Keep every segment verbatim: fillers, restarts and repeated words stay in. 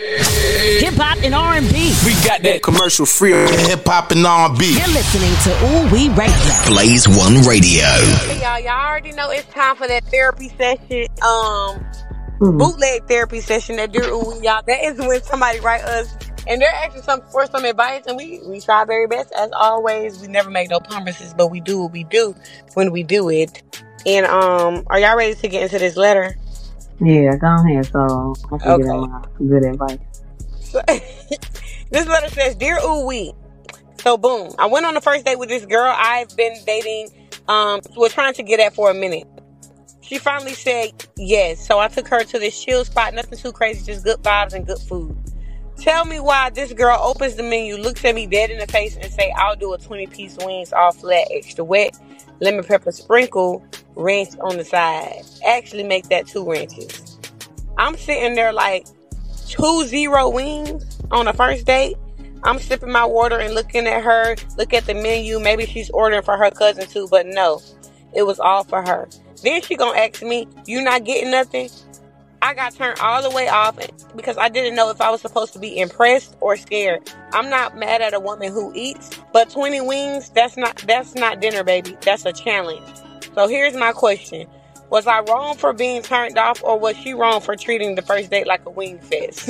Hip hop and R and B. We got that commercial free. Hip hop and R and B. You're listening to Ooh Wee Radio. Blaze One Radio. Hey, y'all, y'all already know it's time for that therapy session. Um, mm-hmm. Bootleg therapy session that do Ooh Wee, y'all. That is when somebody write us and they're asking some for some advice, and we we try our very best as always. We never make no promises, but we do what we do when we do it. And um, are y'all ready to get into this letter? Yeah, go ahead. So I can okay. get my good advice. So, this letter says, "Dear Ooh Wee, so boom, I went on the first date with this girl I've been dating. Um, we're trying to get at for a minute. She finally said yes, so I took her to this chill spot. Nothing too crazy, just good vibes and good food. Tell me why this girl opens the menu, looks at me dead in the face, and say, I'll do a twenty-piece wings, all flat, extra wet, lemon pepper sprinkle, ranch on the side. Actually make that two ranches. I'm sitting there like, two zero wings on a first date? I'm sipping my water and looking at her, look at the menu. Maybe she's ordering for her cousin too, but no, it was all for her. Then she gonna ask me, you not getting nothing? I got turned all the way off because I didn't know if I was supposed to be impressed or scared. I'm not mad at a woman who eats, but twenty wings, that's not that's not dinner, baby. That's a challenge. So here's my question. Was I wrong for being turned off, or was she wrong for treating the first date like a wing fest?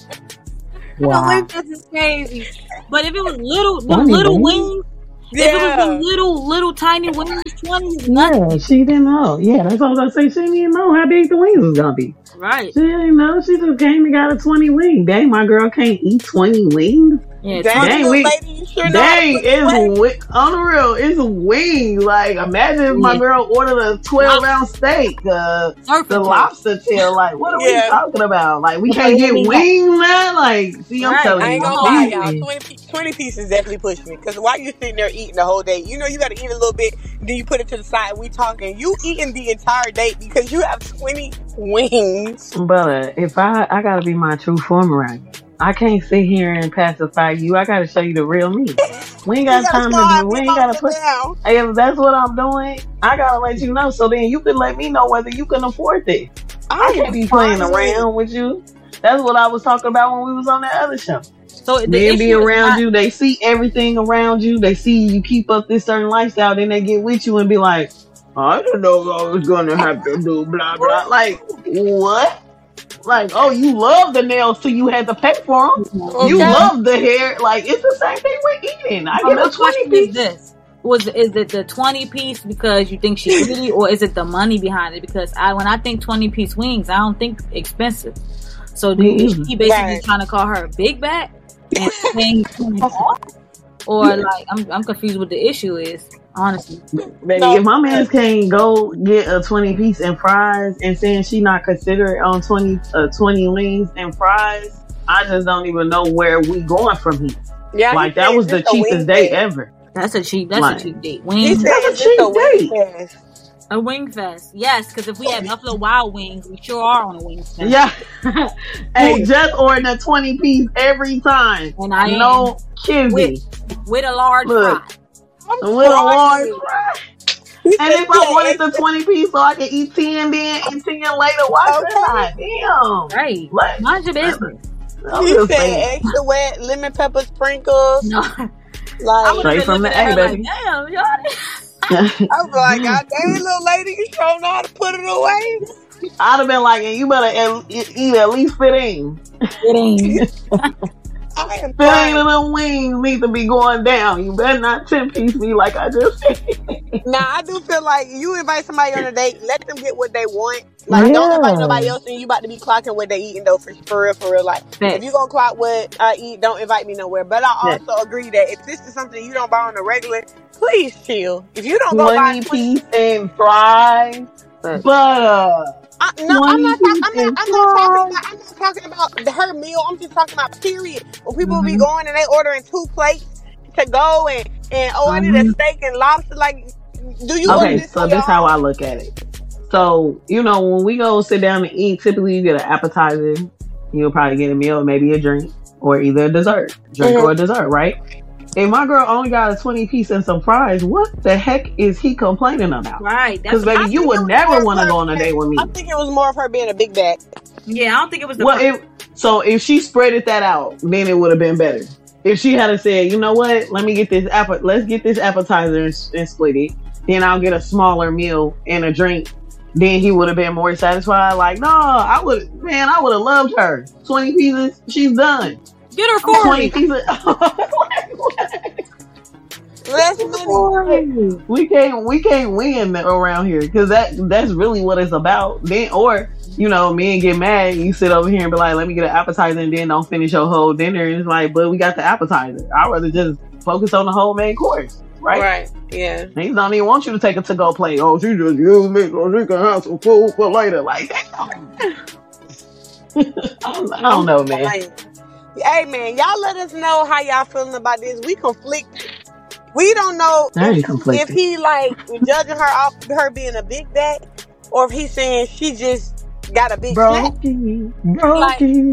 Wow. Wing fest is crazy. But if it was little, the little wings, yeah. if it was the little, little tiny wings, twenty is nothing. Yeah, she didn't know. Yeah, that's what I was gonna say. She didn't even know how big the wings was gonna be. Right. She didn't know. She just came and got a twenty wing. Dang, my girl can't eat twenty wings. Yeah, dang, dang, we, lady, you sure dang it's wi- on the real, it's a wing. Like, imagine if my girl ordered a twelve ounce steak, uh, the lobster tail. Like, what are yeah. we talking about? Like, we can't get wings now. Like, see, I'm right. telling I you, ain't gonna lie, y'all. twenty, twenty pieces definitely push me. Because why you sitting there eating the whole day? You know, you got to eat a little bit, then you put it to the side. We talking, you eating the entire date because you have twenty wings. But if I, I gotta be my true form around you. I can't sit here and pacify you. I gotta show you the real me. We ain't got time to do. We ain't gotta put. Hey, if that's what I'm doing, I gotta let you know. So then you can let me know whether you can afford this. I, I can't be playing around with you. That's what I was talking about when we was on that other show. So they be around not- you. They see everything around you. They see you keep up this certain lifestyle. Then they get with you and be like, oh, I didn't know I was gonna have to do blah blah. Like what? Like, oh, you love the nails till you had to pay for them. Okay. You love the hair. Like, it's the same thing with eating. I get a twenty piece. This was is it the twenty piece because you think she's pretty, or is it the money behind it? Because I, when I think twenty piece wings, I don't think expensive. So do you, mm-hmm. he basically right. trying to call her a big bag and saying or like I'm I'm confused what the issue is. Honestly, baby, no, if my man can't go get a twenty piece and fries and saying she not considerate on twenty uh, twenty wings and fries, I just don't even know where we going from here. Yeah, like that was the cheapest date ever. That's a cheap. That's like, a cheap date. Wings. That's a cheap a date. Fest. A wing fest, yes. Because if we had Buffalo Wild Wings, we sure are on a wing fest. Yeah. Hey, just ordering a twenty piece every time. And I no kidding. With, with a large Look, fry. A little large fry. And if I wanted the twenty piece so I could eat ten then and ten later, why should I? Damn. Right. Like, mind your business. You said extra wet, lemon pepper sprinkles. No. Like, straight from the A, baby. Like, damn, y'all. I was like, God dang, little lady, you don't know how to put it away. I'd have been like, you better at, eat at least fifteen. fifteen. Fifteen of them wings need to be going down. You better not ten piece me like I just said. Now, I do feel like you invite somebody on a date, let them get what they want. Like, yeah. Don't invite nobody else, and you about to be clocking what they eating though. For, for real, for real. Like, yeah. If you gonna clock what I eat, don't invite me nowhere. But I also yeah. agree that if this is something you don't buy on the regular, please chill. If you don't go buy twenty piece and fries, but uh. I, no, I'm not, talk, I'm, not, I'm, not talking about, I'm not talking about her meal. I'm just talking about period. When people mm-hmm. be going and they ordering two plates to go and, and oh, I need mm-hmm. a steak and lobster. Like, do you okay, this so this is how I look at it. So, you know, when we go sit down and eat, typically you get an appetizer. You'll probably get a meal, maybe a drink, or either a dessert. Drink mm-hmm. or a dessert, right? If my girl only got a twenty piece and some fries, what the heck is he complaining about? Right. Because, baby, I you would never want to go on a date with me. I think it was more of her being a big bag. Yeah, I don't think it was the well, it, So if she spreaded that out, then it would have been better. If she had said, you know what, let me get this app- let's get this appetizer and, and split it. Then I'll get a smaller meal and a drink. Then he would have been more satisfied. Like, no, I would, man, I would have loved her. twenty pieces, she's done. Get her forty. twenty pieces. Less money. We can't, we can't win around here because that that's really what it's about. Then, or you know, men get mad. You sit over here and be like, "Let me get an appetizer," and then don't finish your whole dinner. And it's like, but we got the appetizer. I'd rather just focus on the whole main course, right? Right. Yeah. They don't even want you to take a to-go plate. Oh, she just used me so she can have some food for later. Like, I don't, I don't know, man. Hey, man, y'all let us know how y'all feeling about this. We conflicted. We don't know if, if he like judging her off her being a big bag, or if he's saying she just got a big brokey, brokey.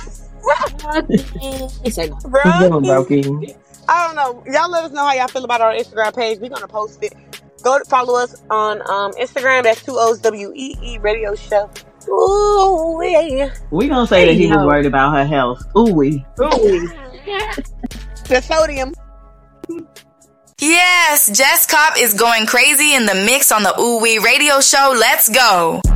Brokey. I don't know. Y'all let us know how y'all feel about our Instagram page. We're gonna post it. Go to follow us on um, Instagram. That's two O's W E E Radio Show. Ooh wee. We gonna say hey, that he yo. was worried about her health. Ooh wee. Ooh wee. The sodium. Yes, Jess Cobb is going crazy in the mix on the Ooh Wee Radio Show. Let's go.